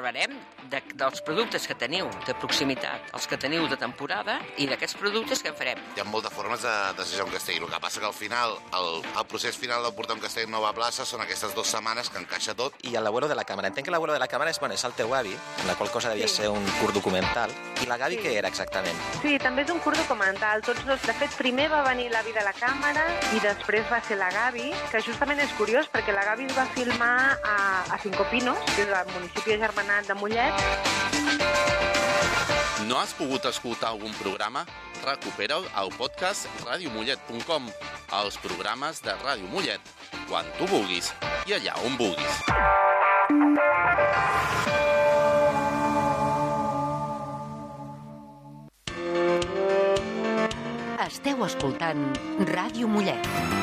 parlarem dels productes que teniu de proximitat, els que teniu de temporada i d'aquests productes que farem. Hi ha moltes formes de desitjar un castell. El que passa que al final, el procés final de portar un castell a Nova Plaça són aquestes 2 setmanes que encaixa tot. I el l'abuelo de la càmera. Entenc que l'abuelo de la càmera és el teu avi, la qual cosa devia ser un curt documental. I la Gavi què era exactament? Sí, també és un curt documental. Tots dos, de fet, primer va venir l'avi de la càmera i després va ser la Gavi, que justament és curiós perquè la Gavi es va filmar a Cinco Pinos, que és el municipi agermanat de Mollet. No has pogut escoltar algun programa? Recupera'l al podcast radiomollet.com, els programes de Ràdio Mollet, quan tu vulguis i allà on vulguis. Esteu escoltant Ràdio Mollet.